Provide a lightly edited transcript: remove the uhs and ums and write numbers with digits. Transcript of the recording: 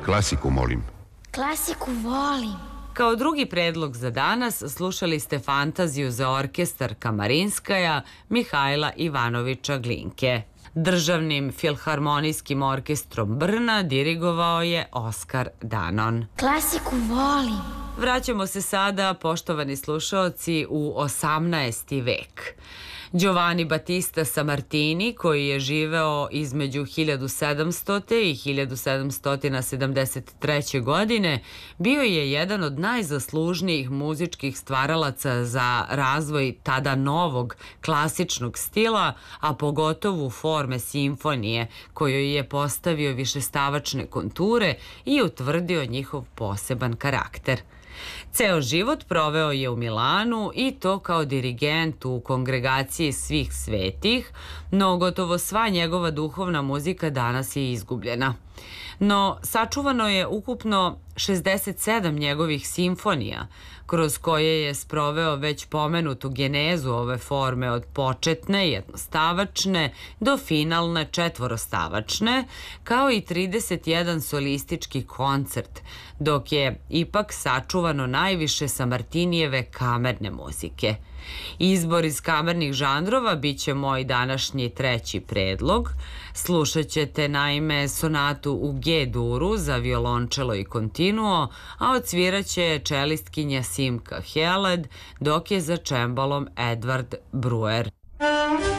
Klasiku, molim. Klasiku volim. Kao drugi predlog za danas slušali ste Fantaziju za orkestar Kamarinskaja Mihajla Ivanovića Glinke. Državnim filharmonijskim orkestrom Brna dirigovao je Oskar Danon. Klasiku volim. Vraćamo se sada, poštovani slušaoci, u 18. vek. Giovanni Battista Sammartini, koji je živeo između 1700. i 1773. godine, bio je jedan od najzaslužnijih muzičkih stvaralaca za razvoj tada novog klasičnog stila, a pogotovo forme simfonije, kojoj je postavio višestavačne konture i utvrdio njihov poseban karakter. Ceo život proveo je u Milanu i to kao dirigent u kongregaciji svih svetih, no gotovo sva njegova duhovna muzika danas je izgubljena. No, sačuvano je ukupno 67 njegovih simfonija, kroz koje je sproveo već pomenutu genezu ove forme od početne, jednostavačne, do finalne četvorostavačne, kao i 31 solistički koncert, dok je ipak sačuvano najviše Sammartinijeve kamerne muzike. Izbor iz kamernih žanrova bit će moj današnji treći predlog. Slušat ćete naime sonatu u G-duru za violončelo i kontinuo, a odsvirat će čelistkinja Simka Heled, dok je za čembalom Edvard Bruer.